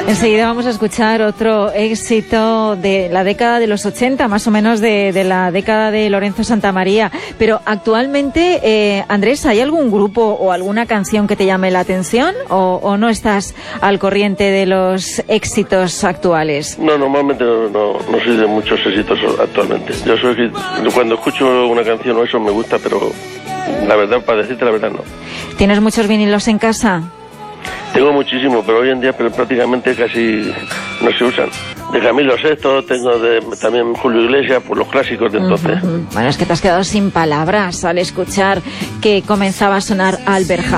Enseguida vamos a escuchar otro éxito de la década de los 80, más o menos de la década de Lorenzo Santamaría. Pero actualmente, Andrés, ¿hay algún grupo o alguna canción que te llame la atención o no estás al corriente de los éxitos actuales? No, normalmente no soy de muchos éxitos actualmente. Yo soy que cuando escucho una canción o eso me gusta, pero la verdad, para decirte la verdad, no. ¿Tienes muchos vinilos en casa? Tengo muchísimo, pero hoy en día prácticamente casi no se usan. De Camilo Sesto, tengo también Julio Iglesias, pues los clásicos de entonces. Bueno, es que te has quedado sin palabras al escuchar que comenzaba a sonar Albert Hammond.